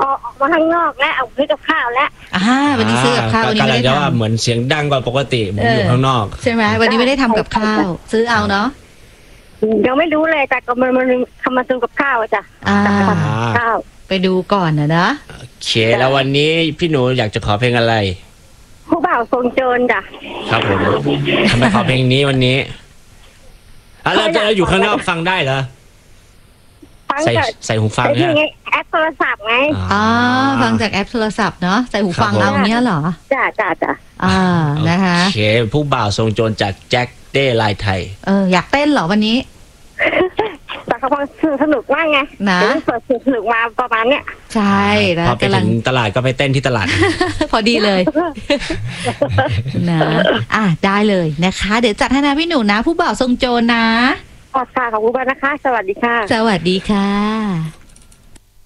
ออกมาข้างนอกแล้วเอาซื้อกับข้าวแล้ววันนี้ซื้อกับข้าววันนี้ไม่ได้ทำเหมือนเสียงดังกว่าปกติเหมือนอยู่ข้างนอกใช่ไหมวันนี้ไม่ได้ทำกับข้าวซื้อเอาเนาะยังไม่รู้เลยแต่ก็มันทำมาซื้อกับข้าวจ้ะข้าวไปดูก่อนนะโอเคแล้ววันนี้พี่หนูอยากจะขอเพลงอะไรผู้บ่าวทรงโจรจ้ะครับผมทำไมขอเพลงนี้วันนี้แล้วจะอยู่ข้างนอกฟังได้เหรอใส่หูฟังเนี่ยแอปโทรศัพท์ไงฟังจากแอปโทรศัพท์เนาะใส่หูฟังเอาเนี้ยเหรอจ้ะนะคะโอเคผู้บ่าวทรงโจรจากแจ็คเด้ลายไทยอยากเต้นเหรอวันนี้แต่เขาฟังสนุกมากไงนะเปิดสนุกมาประมาณเนี้ยใช่พอไปถึงตลาดก็ไปเต้นที่ตลาดพอดีเลยนะได้เลยนะคะเดี๋ยวจัดให้นะพี่หนูนะผู้บ่าวทรงโจรนะขอบคุณมากนะคะสวัสดีค่ะสวัสดีค่ะ